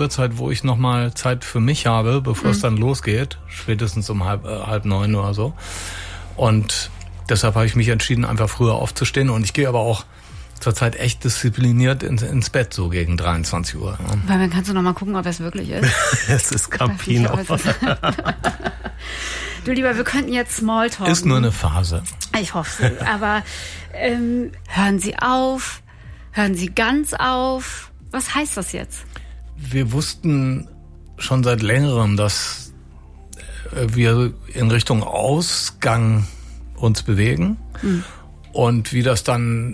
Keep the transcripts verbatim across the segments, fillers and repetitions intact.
Uhrzeit, wo ich nochmal Zeit für mich habe, bevor Mhm. es dann losgeht. Spätestens um halb, äh, halb neun oder so. Und deshalb habe ich mich entschieden, einfach früher aufzustehen. Und ich gehe aber auch zurzeit echt diszipliniert ins, ins Bett, so gegen dreiundzwanzig Uhr. Ja. Weil dann kannst du noch mal gucken, ob es wirklich ist. Es ist Campino. Du Lieber, wir könnten jetzt Smalltalk. Ist nur eine Phase. Ich hoffe so. Aber ähm, hören Sie auf? Hören Sie ganz auf? Was heißt das jetzt? Wir wussten schon seit längerem, dass wir in Richtung Ausgang uns bewegen. Mhm. Und wie das dann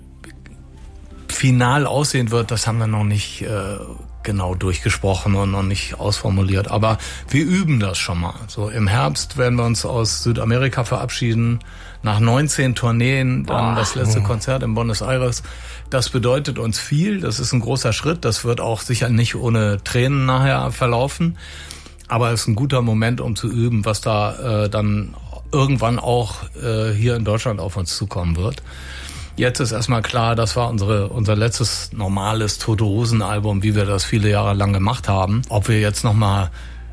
final aussehen wird, das haben wir noch nicht äh, genau durchgesprochen und noch nicht ausformuliert. Aber wir üben das schon mal. So im Herbst werden wir uns aus Südamerika verabschieden. Nach neunzehn Tourneen, dann oh. das letzte Konzert in Buenos Aires. Das bedeutet uns viel. Das ist ein großer Schritt. Das wird auch sicher nicht ohne Tränen nachher verlaufen. Aber es ist ein guter Moment, um zu üben, was da äh, dann irgendwann auch äh, hier in Deutschland auf uns zukommen wird. Jetzt ist erstmal klar, das war unsere unser letztes normales Tote Hosen Album, wie wir das viele Jahre lang gemacht haben. Ob wir jetzt nochmal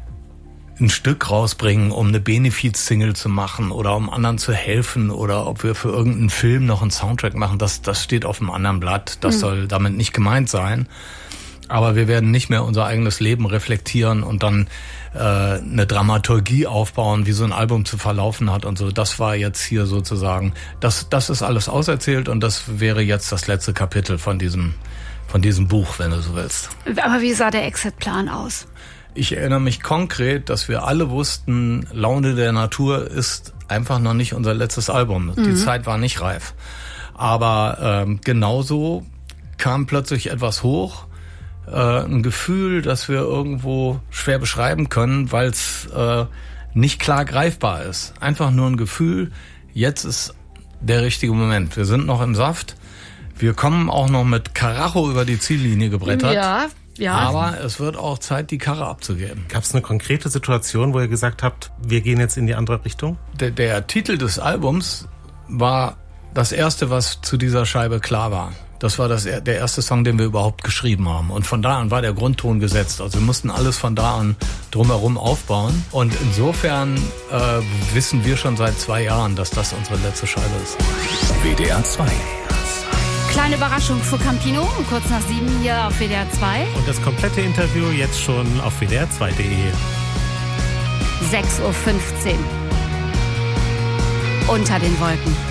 ein Stück rausbringen, um eine Benefiz-Single zu machen oder um anderen zu helfen oder ob wir für irgendeinen Film noch einen Soundtrack machen, das das steht auf einem anderen Blatt. Das mhm. soll damit nicht gemeint sein. Aber wir werden nicht mehr unser eigenes Leben reflektieren und dann äh, eine Dramaturgie aufbauen, wie so ein Album zu verlaufen hat und so. Das war jetzt hier sozusagen, das das ist alles auserzählt und das wäre jetzt das letzte Kapitel von diesem von diesem Buch, wenn du so willst. Aber wie sah der Exit-Plan aus? Ich erinnere mich konkret, dass wir alle wussten, Laune der Natur ist einfach noch nicht unser letztes Album. Mhm. Die Zeit war nicht reif. Aber ähm, genauso kam plötzlich etwas hoch, ein Gefühl, das wir irgendwo schwer beschreiben können, weil es äh, nicht klar greifbar ist. Einfach nur ein Gefühl, jetzt ist der richtige Moment. Wir sind noch im Saft. Wir kommen auch noch mit Karacho über die Ziellinie gebrettert. Ja, ja. Aber es wird auch Zeit, die Karre abzugeben. Gab es eine konkrete Situation, wo ihr gesagt habt, wir gehen jetzt in die andere Richtung? Der, der Titel des Albums war das erste, was zu dieser Scheibe klar war. Das war das, der erste Song, den wir überhaupt geschrieben haben. Und von da an war der Grundton gesetzt. Also wir mussten alles von da an drumherum aufbauen. Und insofern äh, wissen wir schon seit zwei Jahren, dass das unsere letzte Scheibe ist. W D R zwei. Kleine Überraschung für Campino, kurz nach sieben hier auf W D R zwei. Und das komplette Interview jetzt schon auf W D R zwei Punkt de. sechs Uhr fünfzehn. Unter den Wolken.